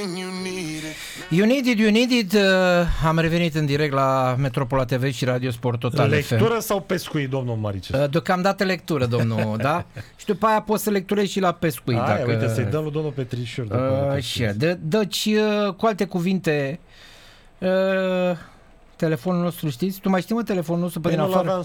You need it. Am revenit în direct la Metropola TV și Radio Sport Total Lectură FM. sau pescuit, domnul Marice? Deocamdată lectură, domnul, da? Și după aia poți să lecturezi și la pescuit. Aia, dacă... uite, să-i dăm lui domnul Petrișor. Deci, cu alte cuvinte, telefonul nostru, știți? Tu mai știi, mă, telefonul nostru pe din afară?